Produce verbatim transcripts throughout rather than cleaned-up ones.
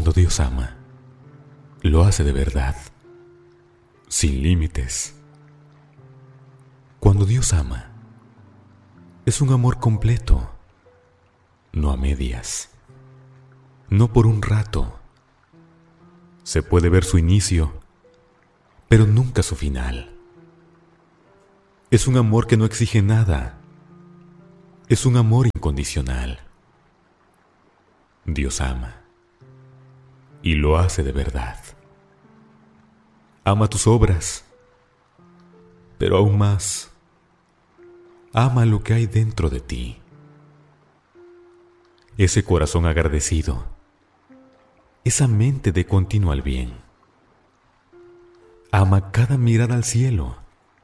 Cuando Dios ama, lo hace de verdad, sin límites. Cuando Dios ama, es un amor completo, no a medias, no por un rato. Se puede ver su inicio, pero nunca su final. Es un amor que no exige nada. Es un amor incondicional. Dios ama, y lo hace de verdad. Ama tus obras, pero aún más, ama lo que hay dentro de ti. Ese corazón agradecido, esa mente de continuo al bien. Ama cada mirada al cielo.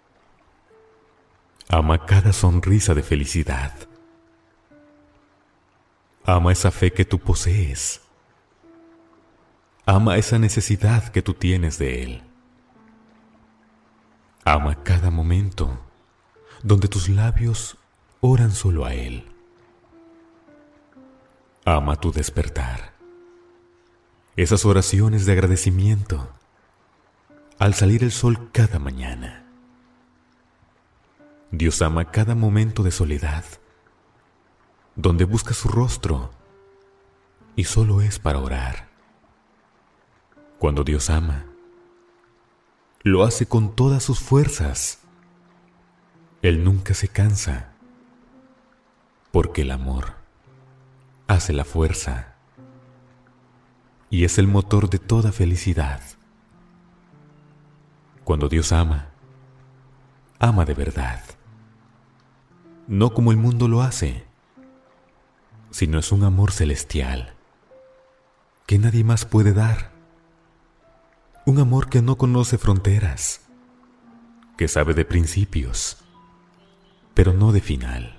Ama cada sonrisa de felicidad. Ama esa fe que tú posees. Ama esa necesidad que tú tienes de Él. Ama cada momento donde tus labios oran solo a Él. Ama tu despertar. Esas oraciones de agradecimiento al salir el sol cada mañana. Dios ama cada momento de soledad, donde busca su rostro y solo es para orar. Cuando Dios ama, lo hace con todas sus fuerzas. Él nunca se cansa, porque el amor hace la fuerza y es el motor de toda felicidad. Cuando Dios ama, ama de verdad, no como el mundo lo hace, sino es un amor celestial que nadie más puede dar. Un amor que no conoce fronteras, que sabe de principios, pero no de final.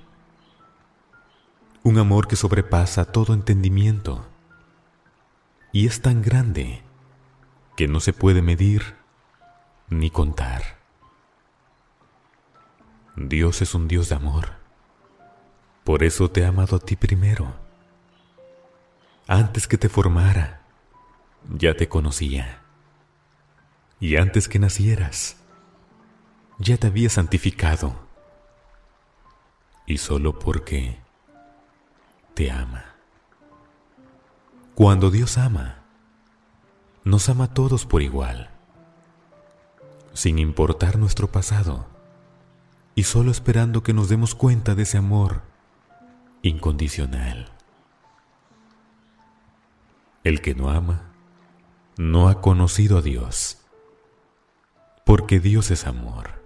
Un amor que sobrepasa todo entendimiento y es tan grande que no se puede medir ni contar. Dios es un Dios de amor. Por eso te ha amado a ti primero. Antes que te formara, ya te conocía. Y antes que nacieras, ya te había santificado. Y solo porque te ama. Cuando Dios ama, nos ama a todos por igual, sin importar nuestro pasado, y solo esperando que nos demos cuenta de ese amor incondicional. El que no ama, no ha conocido a Dios, porque Dios es amor.